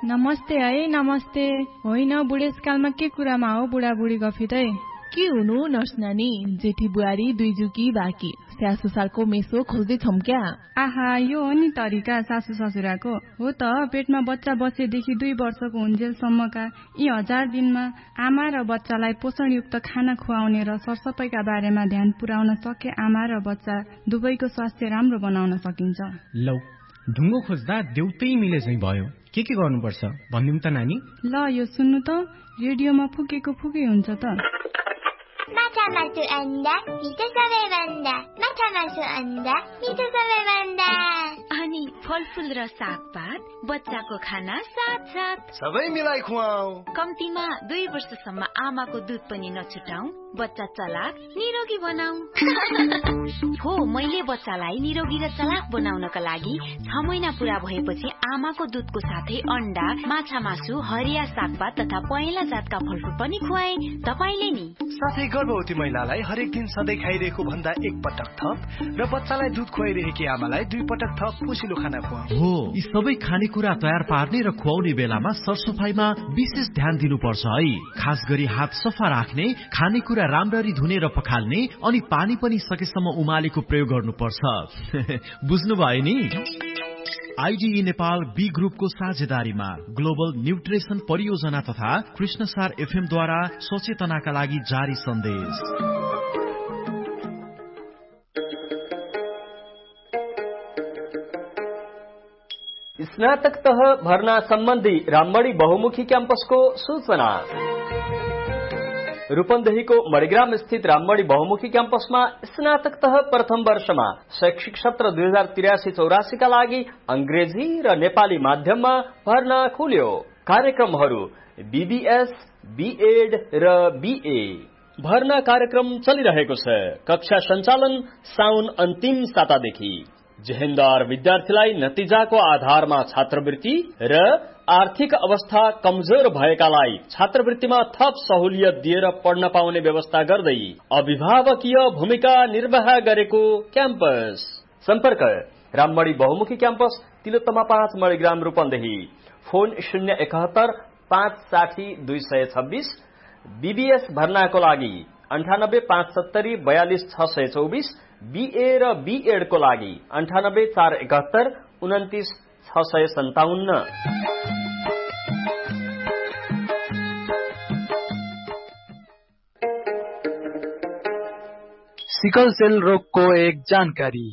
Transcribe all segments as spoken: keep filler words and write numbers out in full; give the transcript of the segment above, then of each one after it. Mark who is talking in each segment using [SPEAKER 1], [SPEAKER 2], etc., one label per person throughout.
[SPEAKER 1] नमस्ते है नमस्ते। होइन बुढेसकालमा के कुरामा हो बुढाबुढी गफिँदै?
[SPEAKER 2] के हुनु नर्स नानी, जेठी बुहारी दुई जुकी बाँकी स्याहार सुसारको मेसो खोज्दै छौं क्या?
[SPEAKER 1] आहा, यो हो नि तरिका सासू ससुराको। हो त, पेटमा बच्चा बसेदेखि दुई वर्षको हुन्जेलसम्मका यी हजार दिनमा आमा र बच्चालाई पोषणयुक्त खाना खुवाउने र सरसफाइका बारेमा ध्यान पुर्याउन सके आमा र बच्चा दुवैको स्वास्थ्य राम्रो बनाउन सकिन्छ।
[SPEAKER 3] लौ, ढुङ्गो खोज्दा देउतै मिले झैं भयो। के के गर्नुपर्छ भन्दिउँ त नानी?
[SPEAKER 1] ल, यो सुन्नु त, रेडियोमा फुकेको फुकै हुन्छ त।
[SPEAKER 4] माछा मासु अन्डा मिठो सबैभन्दा, माछा मासु अन्डा मिठो सबैभन्दा।
[SPEAKER 5] अनि फलफुल र सागपात, बच्चाको खाना साथ साथ
[SPEAKER 6] सबै मिलाई खुवाऊ।
[SPEAKER 5] कम्तीमा दुई वर्षसम्म आमाको दुध पनि नछुटाऊ, बच्चा चलाक निरोगी बनाऊ। हो, मैले बच्चालाई निरोगी र चलाक बनाउनका लागि छ महिना पूरा भएपछि आमाको दुधको साथै अन्डा, माछा मासु, हरिया सागपात तथा पहेँला जातका फलफुल पनि खुवाए। तपाईले नि?
[SPEAKER 6] साथै गर्भवती महिलालाई हरेक दिन सधैँ खाइरहेको भन्दा एक पटक थप र बच्चालाई दुध खुवाइरहेकी आमालाई दुई पटक थप पोसिलो खाना खुवाऊ।
[SPEAKER 7] हो, यी सबै खानेकुरा तयार पार्ने र खुवाउने बेलामा सरसफाइमा विशेष ध्यान दिनुपर्छ है। खास गरी हात सफा राख्ने, खानेकुरा राम्ररी धुने र पखाल्ने, अनि पानी पनि सकेसम्म उमालेको प्रयोग गर्नुपर्छ। बुझ्नुभयो नि? आइडिई नेपाल बी ग्रुपको साझेदारीमा ग्लोबल न्युट्रिसन परियोजना तथा कृष्णसार एफएम द्वारा सचेतनाका लागि जारी सन्देश।
[SPEAKER 8] स्नातक तह भर्ना सम्बन्धी राममणी बहुमुखी क्याम्पसको सूचना। रूपन्देहीको मणिग्राम स्थित राममणी बहुमुखी क्याम्पसमा स्नातक तह प्रथम वर्षमा शैक्षिक सत्र दुई हजार तिरासी चौरासी का लागि अंग्रेजी र नेपाली माध्यममा भर्ना खुल्यो। कार्यक्रमहरू बीबीएस, बीएड र बीए। भर्ना कार्यक्रम चलिरहेको छ। कक्षा सञ्चालन साउन अन्तिम सातादेखि। जेहेन्दार विद्यार्थीलाई नतिजाको आधारमा छात्रवृत्ति र आर्थिक अवस्था कमजोर भएकालाई छात्रवृत्तिमा थप सहुलियत दिएर पढ्न पाउने व्यवस्था गर्दै अभिभावकीय भूमिका निर्वाह गरेको क्याम्पस। सम्पर्क राममणी बहुमुखी क्याम्पस, तिलोत्तमा पाँच, मणिग्राम, रूपन्देही। फोन शून्य एकहत्तर पाँच साठी दुई सय छब्बीस। बीबीएस भर्नाको लागि अन्ठानब्बे पाँच सत्तरी बयालिस छ सय चौबिस। बीए र बीएड को लागि अन्ठानब्बे चार एकहत्तर उन्तिस छ सय सन्ताउन्न।
[SPEAKER 9] सिकल सेल रोगको एक जानकारी।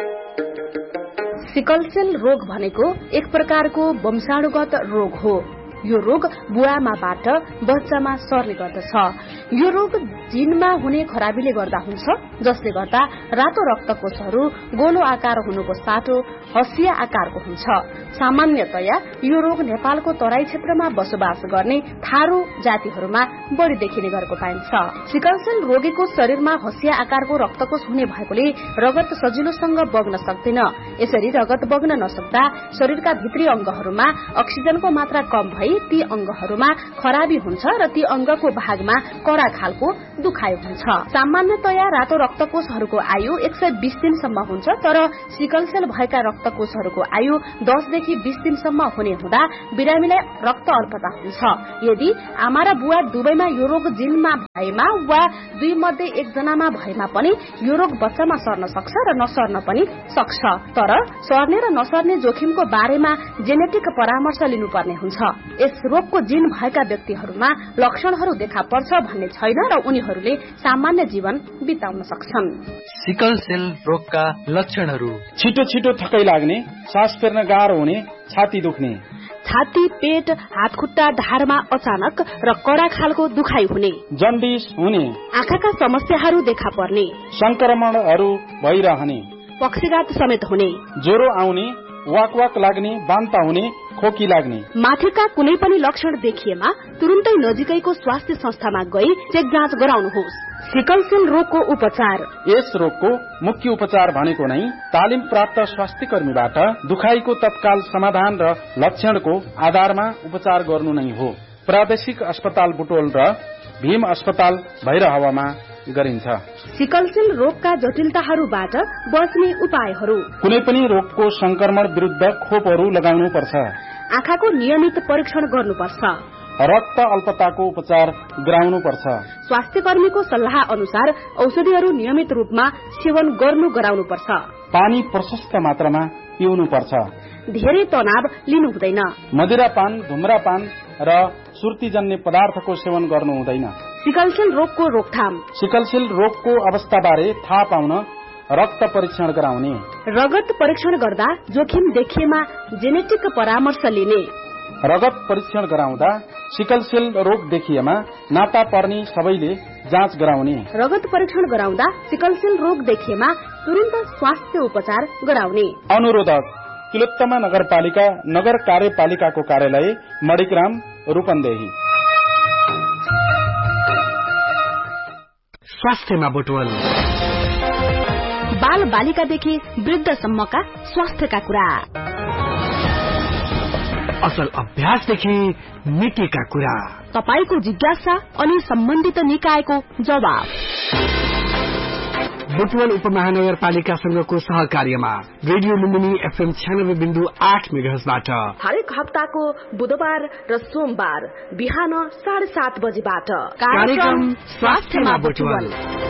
[SPEAKER 10] सिकल सेल रोग भनेको एक प्रकारको वंशाणुगत रोग हो। यो रोग बुवामाबाट बच्चामा सर्ने गर्दछ। यो रोग जिनमा हुने खराबीले गर्दा हुन्छ, जसले गर्दा रातो रक्तकोषहरू गोलो आकार हुनुको साटो हसिया आकारको हुन्छ। सामान्यतया यो रोग नेपालको तराई क्षेत्रमा बसोबास गर्ने थारू जातिहरूमा बढी देखिने गरेको पाइन्छ। सिकल सेल रोगीको शरीरमा हसिया आकारको रक्तकोष हुने भएकोले रगत सजिलोसँग बग्न सक्दैन। यसरी रगत बग्न नसक्दा शरीरका भित्री अंगहरूमा अक्सिजनको मात्रा कम भई ती अंगहरूमा खराबी हुन्छ र ती अंगको भागमा कडा खालको दुखाइ हुन्छ। सामान्यतया रातो रक्तकोषहरूको आयु एक सय बीस दिनसम्म हुन्छ, तर सिकल सेल भएका रक्तकोषहरूको आयु दसदेखि बीस दिनसम्म हुने हुँदा बिरामीलाई रक्त अल्पता हुन्छ। यदि आमा र बुवा दुवैमा यो रोग जिनमा भएमा वा दुई मध्ये एकजनामा भएमा पनि यो रोग बच्चामा सर्न सक्छ र नसर्न पनि सक्छ। तर सर्ने र नसर्ने जोखिमको बारेमा जेनेटिक परामर्श लिनुपर्ने हुन्छ। यस रोगको जिन भएका व्यक्तिहरूमा लक्षणहरू देखा पर्छ भन्ने छैन र उनीहरूले सामान्य जीवन बिताउन सक्छन्।
[SPEAKER 9] सिकल सेल रोगका लक्षणहरू:
[SPEAKER 11] छिटो छिटो थकाइ लाग्ने, सास फेर्न गाह्रो हुने, छाती दुख्ने,
[SPEAKER 10] छाती, पेट, हातखुट्टा, ढाडमा अचानक र कडा खालको दुखाइ हुने,
[SPEAKER 11] जन्डिस हुने,
[SPEAKER 10] आँखाका समस्याहरू देखा पर्ने,
[SPEAKER 11] संक्रमणहरू भइरहने,
[SPEAKER 10] पक्षघात समेत हुने,
[SPEAKER 11] ज्वरो आउने, वाक वाक लाग्ने, बान्ता हुने, खोकी लाग्ने।
[SPEAKER 10] माथिका कुनै पनि लक्षण देखिएमा तुरुन्तै नजिकैको स्वास्थ्य संस्थामा गई चेक जाँच गराउनुहोस्। सिकल सेल रोगको उपचार:
[SPEAKER 11] यस रोगको मुख्य उपचार भनेको नै तालिम प्राप्त स्वास्थ्य कर्मीबाट दुखाइको तत्काल समाधान र लक्षणको आधारमा उपचार गर्नु नै हो। प्रादेशिक अस्पताल बुटोल र भीम अस्पताल भैरहवामा गरिन्छ।
[SPEAKER 10] सिकल सेल रोगका जटिलताहरूबाट बच्ने उपायहरू:
[SPEAKER 11] कुनै पनि रोगको संक्रमण विरुद्ध खोपहरू लगाउनु पर्छ।
[SPEAKER 10] आँखाको नियमित परीक्षण गर्नुपर्छ।
[SPEAKER 11] रक्त अल्पताको उपचार गराउनुपर्छ।
[SPEAKER 10] स्वास्थ्य कर्मीको सल्लाह अनुसार औषधिहरू नियमित रूपमा सेवन गर्नु गराउनुपर्छ।
[SPEAKER 11] पानी प्रशस्त मात्रामा पिउनुपर्छ।
[SPEAKER 10] धेरै तनाव लिनु हुँदैन।
[SPEAKER 11] मदिरापान, धुम्रापान र सुर्तीजन्य पदार्थको सेवन गर्नु हुँदैन।
[SPEAKER 10] सिकलसेल रोगको रोकथाम।
[SPEAKER 11] सिकलसेल रोगको अवस्थाबारे थाहा पाउन रक्त परीक्षण गराउने।
[SPEAKER 10] रगत परीक्षण गर्दा जोखिम देखिएमा जेनेटिक परामर्श लिने।
[SPEAKER 11] रगत परीक्षण गराउँदा सिकलसेल रोग देखिएमा नाता पर्ने सबैले जाँच गराउने।
[SPEAKER 10] रगत परीक्षण गराउँदा सिकलसेल रोग देखिएमा तुरन्त स्वास्थ्य उपचार गराउने।
[SPEAKER 11] अनुरोधक तिलोत्तमा नगरपालिका नगर कार्यपालिकाको कार्यालय मणिग्राम रूपन्देही।
[SPEAKER 6] स्वास्थ्यमा बुटवल।
[SPEAKER 10] बाल बालिकादेखि वृद्धसम्मका स्वास्थ्यका कुरा।
[SPEAKER 6] असल अभ्यासदेखि मितिका कुरा।
[SPEAKER 10] तपाईको जिज्ञासा अनि सम्बन्धित निकायको जवाब।
[SPEAKER 6] बुटवल उपमहानगरपालिकासँगको सहकार्यमा रेडियो लुम्बिनी एफएम छ्यानब्बे बिन्दु आठ मेगाहर्जबाट
[SPEAKER 10] हरेक हप्ताको बुधबार र सोमबार बिहान साढे सात बजेबाट
[SPEAKER 6] कार्यक्रम स्वास्थ्यमा बुटवल।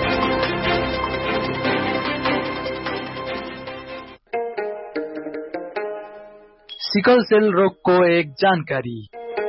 [SPEAKER 9] सिकलसेल रोगको एक जानकारी।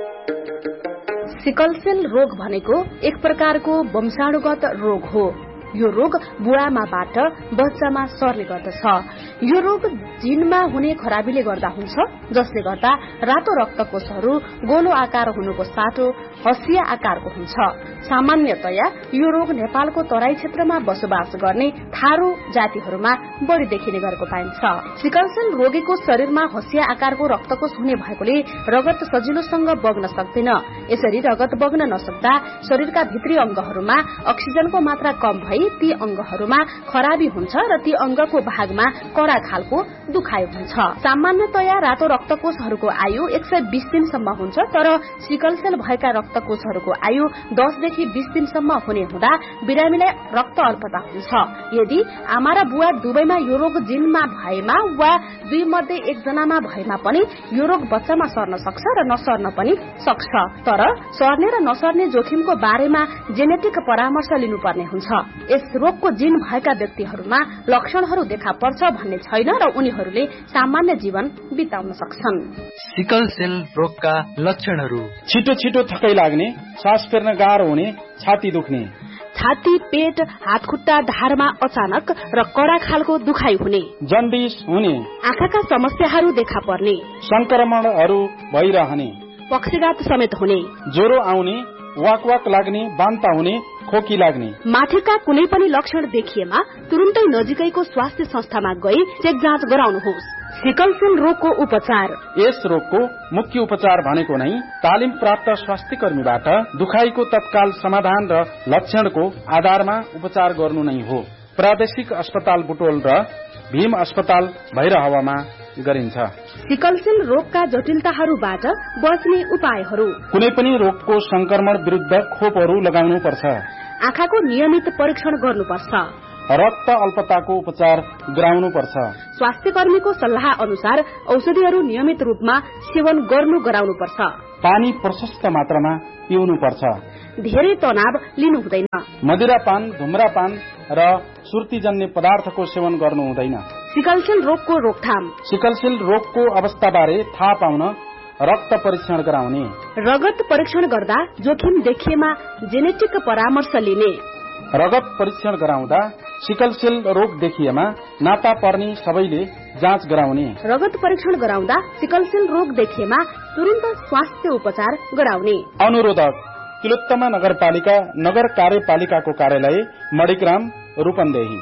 [SPEAKER 10] सिकलसेल रोग भनेको एक प्रकारको वंशाणुगत रोग हो। यो रोग बुवामाबाट बच्चामा सर्ने गर्दछ। यो रोग जिनमा हुने खराबीले गर्दा हुन्छ, जसले गर्दा रातो रक्तकोषहरू गोलो आकार हुनुको साटो हसिया आकारको हुन्छ। सामान्यतया यो रोग नेपालको तराई क्षेत्रमा बसोबास गर्ने थारू जातिहरूमा बढ़ी देखिने गरेको पाइन्छ। सिकलसेल रोगीको शरीरमा हसिया आकारको रक्तकोष हुने भएकोले रगत सजिलोसँग बग्न सक्दैन। यसरी रगत बग्न नसक्दा शरीरका भित्री अंगहरूमा अक्सिजनको मात्रा कम भई ती अंगहरूमा खराबी हुन्छ र ती अंगको भागमा कडा खालको दुखाइ हुन्छ। सामान्यतया रातो रक्तकोषहरूको आयु एक सय बीस दिनसम्म हुन्छ, तर सिकलसेल भएका रक्तकोषहरूको आयु दसदेखि बीस दिनसम्म हुने हुँदा बिरामीलाई रक्त अल्पता हुन्छ। यदि आमा र बुवा दुवैमा यो रोग जिनमा भएमा वा दुई मध्ये एकजनामा भएमा पनि यो रोग बच्चामा सर्न सक्छ र नसर्न पनि सक्छ। तर सर्ने र नसर्ने जोखिमको बारेमा जेनेटिक परामर्श लिनुपर्ने हुन्छ। यस रोगको जिन भएका व्यक्तिहरूमा लक्षणहरू देखा पर्छ भन्ने छैन र उनीहरूले सामान्य जीवन बिताउन सक्छन्।
[SPEAKER 9] सिकलसेल रोगका लक्षणहरू:
[SPEAKER 11] छिटो छिटो थकाइ लाग्ने, सास फेर्न गाह्रो हुने, छाती दुख्ने,
[SPEAKER 10] छाती, पेट, हात खुट्टा ढाडमा अचानक र कडा खालको दुखाइ हुने,
[SPEAKER 11] जन्डिस हुने,
[SPEAKER 10] आँखाका समस्याहरू देखा पर्ने,
[SPEAKER 11] संक्रमणहरू भइरहने,
[SPEAKER 10] पक्षघात समेत हुने,
[SPEAKER 11] ज्वरो आउने, वाक वाक लाग्ने, बान्ता हुने, खोकी लाग्ने।
[SPEAKER 10] माथिका कुनै पनि लक्षण देखिएमा तुरुन्तै नजिकैको स्वास्थ्य संस्थामा गई चेक जाँच गराउनुहोस्। सिकलसेल रोगको उपचार:
[SPEAKER 11] यस रोगको मुख्य उपचार भनेको नै तालिम प्राप्त स्वास्थ्य कर्मीबाट दुखाइको तत्काल समाधान र लक्षणको आधारमा उपचार गर्नु नै हो। प्रादेशिक अस्पताल बुटोल र भीम अस्पताल भैरहवामा गरिन्छ।
[SPEAKER 10] सिकलसेल रोगका जटिलताहरूबाट बच्ने उपायहरू:
[SPEAKER 11] कुनै पनि रोगको संक्रमण विरुद्ध खोपहरू लगाउनु पर्छ।
[SPEAKER 10] आँखाको नियमित परीक्षण गर्नुपर्छ।
[SPEAKER 11] रक्त अल्पताको उपचार गराउनु पर्छ।
[SPEAKER 10] स्वास्थ्य कर्मीको सल्लाह अनुसार औषधिहरू नियमित रूपमा सेवन गर्नु गराउनु पर्छ।
[SPEAKER 11] पानी प्रशस्त मात्रामा पिउनु पर्छ।
[SPEAKER 10] धेरै तनाव लिनु हुँदैन।
[SPEAKER 11] मदिरापान, धुम्रापान र सुर्तीजन्य पदार्थको सेवन गर्नु हुँदैन।
[SPEAKER 10] सिकलसेल रोगको रोकथाम:
[SPEAKER 11] सिकलसेल रोगको अवस्थाबारे थाहा पाउन रक्त परीक्षण गराउने।
[SPEAKER 10] रगत परीक्षण गर्दा जोखिम देखिएमा जेनेटिक परामर्श लिने।
[SPEAKER 11] रगत परीक्षण गराउँदा सिकलसेल रोग देखिएमा नाता पर्ने सबैले जाँच गराउने।
[SPEAKER 10] रगत परीक्षण गराउँदा सिकलसेल रोग देखिएमा तुरन्त स्वास्थ्य उपचार गराउने।
[SPEAKER 11] अनुरोधक तिलोत्तमा नगरपालिका नगर कार्यपालिकाको कार्यालय मणिग्राम रूपन्देही।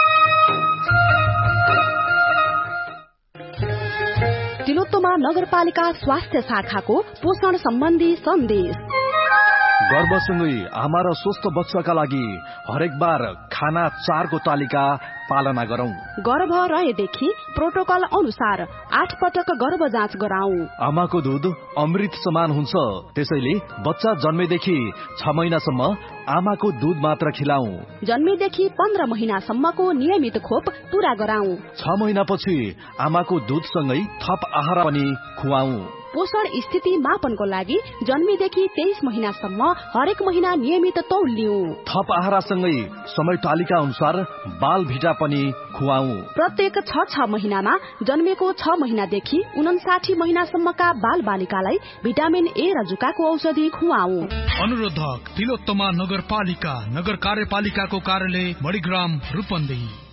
[SPEAKER 10] तिलोत्तमा नगरपालिका स्वास्थ्य शाखाको पोषण सम्बन्धी सन्देश।
[SPEAKER 7] गर्भसँगै आमा र स्वस्थ बच्चाका लागि हरेक बार खाना चारको तालिका पालना गरौं।
[SPEAKER 10] गर्भ रहेदेखि प्रोटोकल अनुसार आठ पटक गर्भ जाँच गराऊ।
[SPEAKER 7] आमाको दूध अमृत समान हुन्छ, त्यसैले बच्चा जन्मेदेखि छ महिनासम्म आमाको दूध मात्र खिलाऊ।
[SPEAKER 10] जन्मेदेखि पन्ध्र महिनासम्मको नियमित खोप पूरा गराऊ।
[SPEAKER 7] छ महिनापछि आमाको दूधसँगै थप आहार पनि खुवाऊ।
[SPEAKER 10] पोषण स्थिति मापनको लागि जन्मीदेखि तेइस महिनासम्म हरेक महिना नियमित तौल लिऊ।
[SPEAKER 12] थप आहारसँगै समय तालिका अनुसार बाल भिटा पनि खुवाऊ।
[SPEAKER 10] प्रत्येक छ छ महिनामा जन्मेको छ महिनादेखि उनासाठी महिनासम्मका बाल बालिकालाई भिटामिन ए र जुकाको औषधि खुवाऊ।
[SPEAKER 13] अनुरोधक तिलोत्तमा नगरपालिका नगर कार्यपालिकाको कार्यालय मणिग्राम रूपन्देही।